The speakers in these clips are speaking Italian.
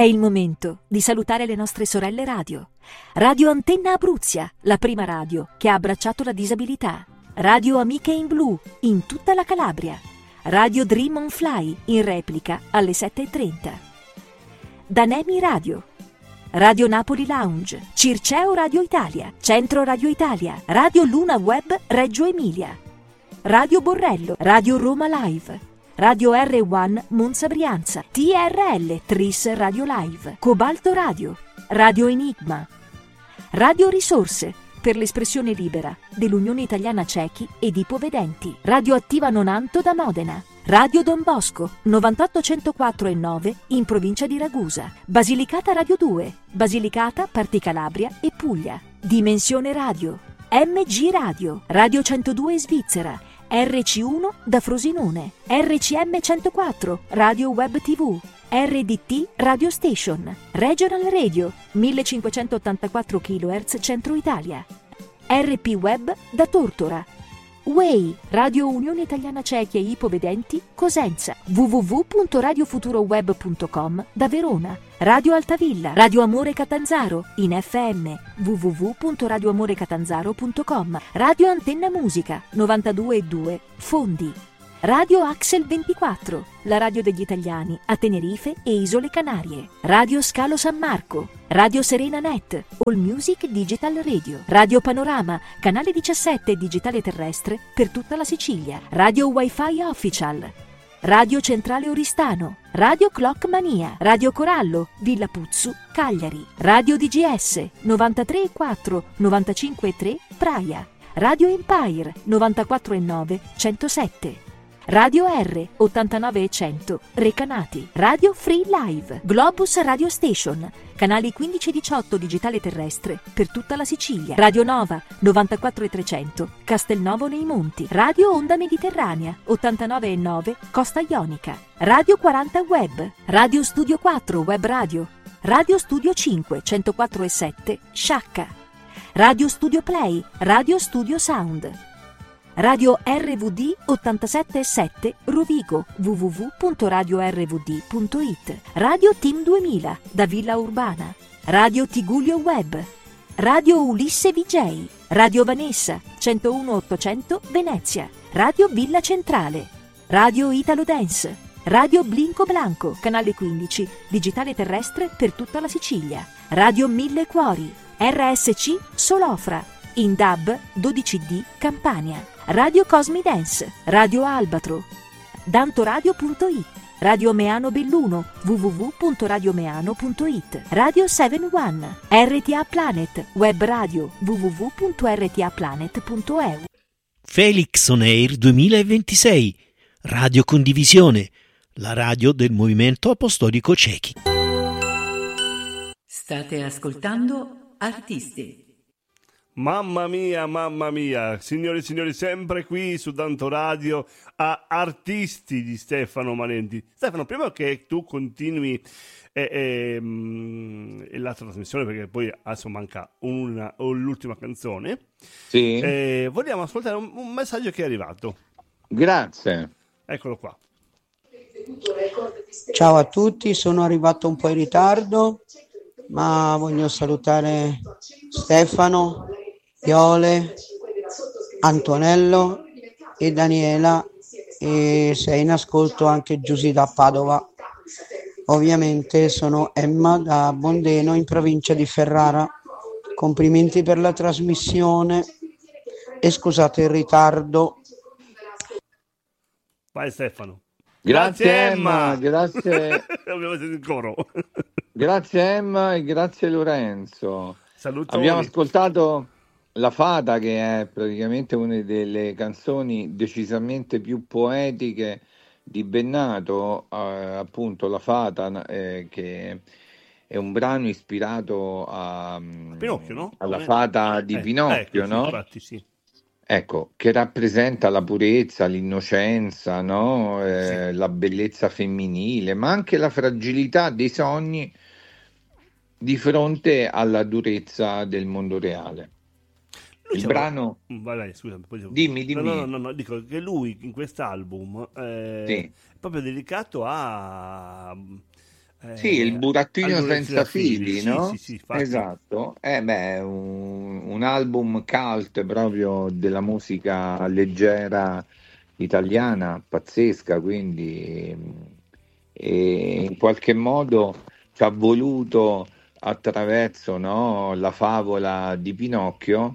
È il momento di salutare le nostre sorelle radio. Radio Antenna Abruzia, la prima radio che ha abbracciato la disabilità. Radio Amiche in Blu, in tutta la Calabria. Radio Dream on Fly, in replica alle 7:30. Danemi Radio. Radio Napoli Lounge, Circeo Radio Italia, Centro Radio Italia, Radio Luna Web Reggio Emilia, Radio Borrello, Radio Roma Live, Radio R1 Monza Brianza, TRL Tris Radio Live, Cobalto Radio, Radio Enigma, Radio Risorse per l'espressione libera dell'Unione Italiana Cechi ed Ipovedenti, Radio Attiva Nonanto da Modena, Radio Don Bosco 98.104.9 in provincia di Ragusa, Basilicata Radio 2, Basilicata, Parti Calabria e Puglia, Dimensione Radio, MG Radio, Radio 102 Svizzera, RC1 da Frosinone, RCM 104, Radio Web TV, RDT Radio Station, Regional Radio 1584 kHz Centro Italia, RP Web da Tortora, Way, Radio Unione Italiana Cechi e Ipovedenti, Cosenza, www.radiofuturoweb.com da Verona, Radio Altavilla, Radio Amore Catanzaro, in FM, www.radioamorecatanzaro.com, Radio Antenna Musica, 92.2, Fondi, Radio Axel 24, la radio degli italiani a Tenerife e Isole Canarie, Radio Scalo San Marco, Radio Serena Net, All Music Digital Radio, Radio Panorama, canale 17 digitale terrestre per tutta la Sicilia, Radio Wi-Fi Official, Radio Centrale Oristano, Radio Clock Mania, Radio Corallo, Villa Puzzu, Cagliari, Radio DGS 93.4, 95.3, Praia, Radio Empire 94.9, 107. Radio R 89 e 100 Recanati, Radio Free Live, Globus Radio Station, canali 15 e 18 digitale terrestre per tutta la Sicilia, Radio Nova 94 e 300 Castelnovo nei Monti, Radio Onda Mediterranea 89 e 9 Costa Ionica, Radio 40 Web, Radio Studio 4 Web Radio, Radio Studio 5 104 e 7 Sciacca, Radio Studio Play, Radio Studio Sound, Radio RVD 87.7 Rovigo, www.radiorvd.it, Radio Team 2000 da Villa Urbana, Radio Tigullio Web, Radio Ulisse VJ, Radio Vanessa 101.800 Venezia, Radio Villa Centrale, Radio Italo Dance, Radio Blinco Blanco, canale 15, digitale terrestre per tutta la Sicilia, Radio Mille Cuori, RSC Solofra, in DAB 12D Campania, Radio Cosmi Dance, Radio Albatro, dantoradio.it, Radio Meano Belluno, www.radiomeano.it, Radio 71, RTA Planet, web radio, www.rtaplanet.eu. Felix On Air 2026, Radio Condivisione, la radio del Movimento Apostolico Cechi. State ascoltando Artisti. Mamma mia, signori e signori, sempre qui su Danto Radio a Artisti di Stefano Manenti. Stefano, prima che tu continui la trasmissione, perché poi adesso manca l'ultima canzone, sì. Vogliamo ascoltare un messaggio che è arrivato. Grazie. Eccolo qua. Ciao a tutti, sono arrivato un po' in ritardo, ma voglio salutare Stefano, Iole, Antonello e Daniela, e se è in ascolto anche Giusy da Padova. Ovviamente sono Emma da Bondeno in provincia di Ferrara. Complimenti per la trasmissione e scusate il ritardo. Vai Stefano. Grazie Emma, grazie. Abbiamo sentito il coro. Grazie Emma e grazie Lorenzo. Saluto. Abbiamo ascoltato La Fata, che è praticamente una delle canzoni decisamente più poetiche di Bennato, appunto La Fata, che è un brano ispirato a Pinocchio, no? alla fata di Pinocchio, ecco, no? Infatti, sì. Ecco, che rappresenta la purezza, l'innocenza, no? Sì. La bellezza femminile, ma anche la fragilità dei sogni di fronte alla durezza del mondo reale. Il brano... Vai, scusa, poi... Dimmi. No, dico che lui in quest'album sì. è proprio dedicato Sì, il burattino Album senza fili, Sì, no? sì, sì, infatti. Esatto. Un album cult proprio della musica leggera italiana, pazzesca, quindi e in qualche modo ci ha voluto attraverso, no, la favola di Pinocchio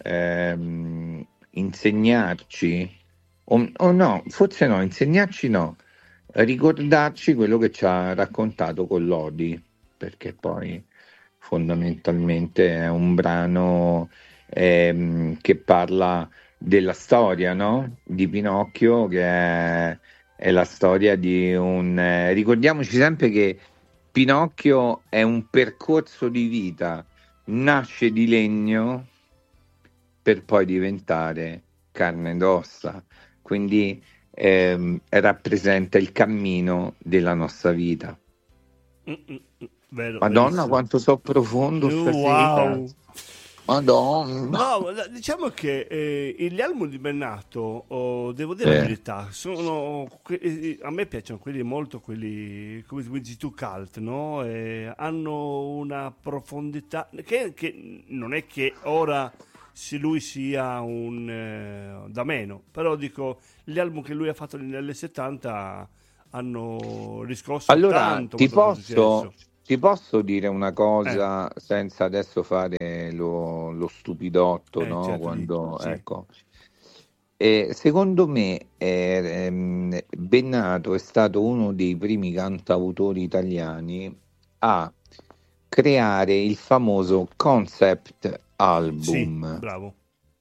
insegnarci, o no, forse no, insegnarci no, ricordarci quello che ci ha raccontato con Lodi, perché poi fondamentalmente è un brano che parla della storia, no? Di Pinocchio, che è la storia di un... ricordiamoci sempre che Pinocchio è un percorso di vita, nasce di legno per poi diventare carne ed ossa, quindi rappresenta il cammino della nostra vita. Vero, Madonna, verissimo. quanto so profondo stasera. Wow. Madonna. No, diciamo che gli album di Bennato, devo dire la verità, a me piacciono quelli molto, quelli, come dici tu, cult, no? Hanno una profondità che non è che ora se lui sia un da meno, però dico, gli album che lui ha fatto negli 70 hanno riscosso Allora, tanto ti quello che è successo. posso dire una cosa senza adesso fare lo stupidotto, no? Certo, Quando, sì. ecco. Secondo me Bennato è stato uno dei primi cantautori italiani a creare il famoso concept album. Sì, bravo.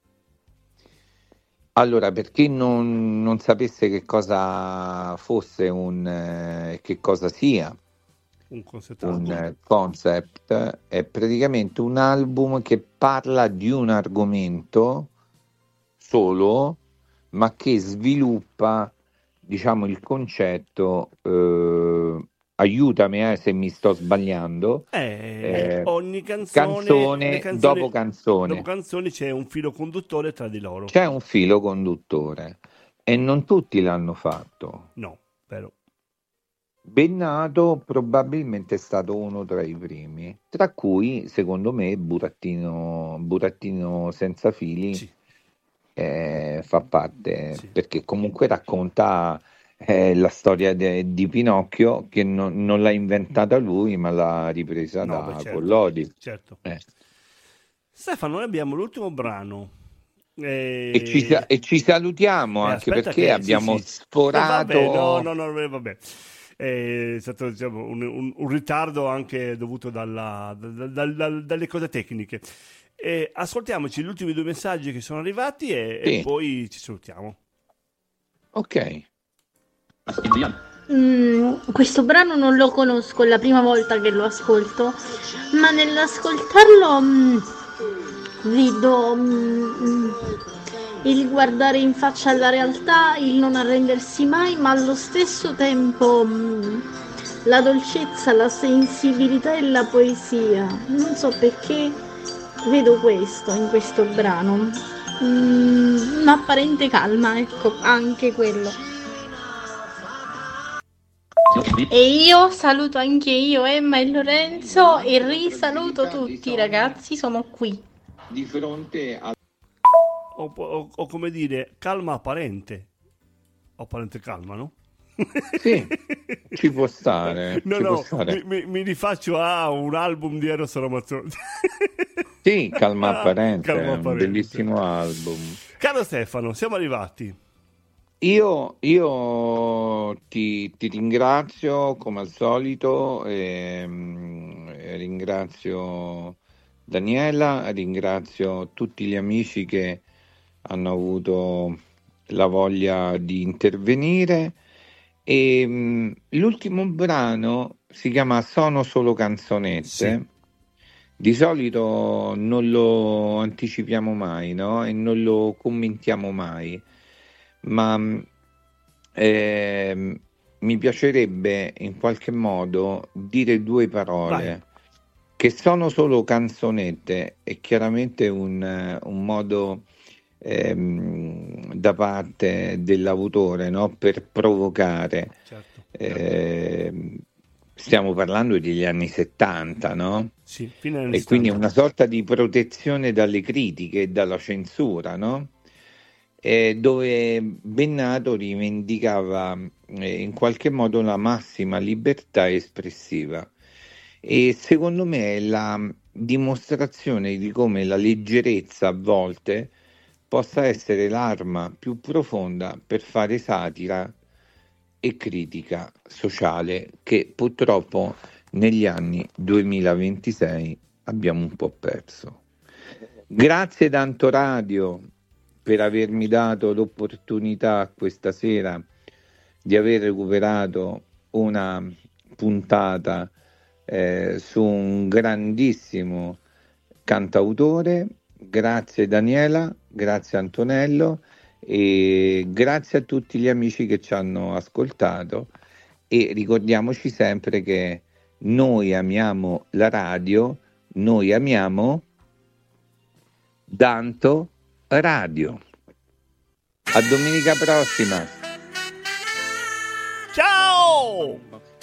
Allora, per chi non sapesse che cosa fosse che cosa sia Un concept un album. concept, è praticamente un album che parla di un argomento solo, ma che sviluppa, diciamo, il concetto. Aiutami se mi sto sbagliando. Ogni Canzone dopo canzone. Dopo canzoni c'è un filo conduttore tra di loro. C'è un filo conduttore e non tutti l'hanno fatto. No, vero. Bennato probabilmente è stato uno tra i primi, tra cui secondo me Burattino senza fili Sì. fa parte, Sì. perché comunque racconta la storia di Pinocchio, che non l'ha inventata lui, ma l'ha ripresa da certo, Collodi. Certo. Stefano, noi abbiamo l'ultimo brano. E ci salutiamo anche perché abbiamo sforato. Vabbè. È stato, diciamo, un ritardo anche dovuto dalle cose tecniche. Ascoltiamoci gli ultimi 2 messaggi che sono arrivati e poi ci salutiamo. Ok. Questo brano non lo conosco, è la prima volta che lo ascolto, ma nell'ascoltarlo vedo il guardare in faccia alla realtà, il non arrendersi mai, ma allo stesso tempo la dolcezza, la sensibilità e la poesia. Non so perché vedo questo in questo brano, un'apparente calma, ecco, anche quello. E io saluto anche io Emma e Lorenzo e risaluto tutti ragazzi, sono qui. Di fronte a... O come dire, calma apparente. Apparente calma, no? Sì, ci può stare. Può stare. Mi rifaccio a un album di Eros Ramazzotti. Sì, Calma Apparente, un bellissimo album. Caro Stefano, siamo arrivati. Io ti ringrazio come al solito, ringrazio Daniela, ringrazio tutti gli amici che hanno avuto la voglia di intervenire e l'ultimo brano si chiama Sono solo canzonette. Sì. Di solito non lo anticipiamo mai, no? E non lo commentiamo mai. Ma mi piacerebbe in qualche modo dire 2 parole. Vai. Che sono solo canzonette, è chiaramente un modo da parte dell'autore, no? Per provocare. Certo. stiamo parlando degli anni 70, no? Sì, fine anni E quindi 70. una sorta di protezione dalle critiche e dalla censura, no? Dove Bennato rivendicava in qualche modo la massima libertà espressiva. E secondo me è la dimostrazione di come la leggerezza a volte possa essere l'arma più profonda per fare satira e critica sociale che purtroppo negli anni 2026 abbiamo un po' perso. Grazie tanto Radio per avermi dato l'opportunità questa sera di aver recuperato una puntata su un grandissimo cantautore. Grazie Daniela, grazie Antonello e grazie a tutti gli amici che ci hanno ascoltato, e ricordiamoci sempre che noi amiamo la radio, noi amiamo tanto Radio. A domenica prossima. Ciao!